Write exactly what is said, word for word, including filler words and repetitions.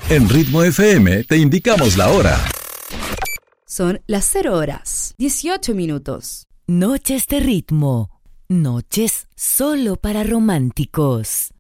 En Ritmo F M te indicamos la hora. Son las cero horas, dieciocho minutos. Noches de ritmo. Noches solo para románticos.